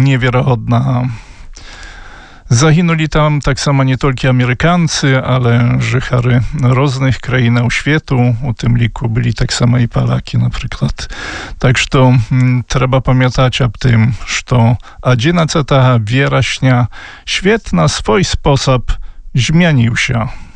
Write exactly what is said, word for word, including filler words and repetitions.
niewiarygodna. Загинули там так само nie tylko Amerykancy, ale żychary różnych krain światu. U tym liku byli tak samo i Polaki na przykład. Tak, że mm, trzeba pamiętać o tym, że jedenastego września świat na swój sposób zmienił się.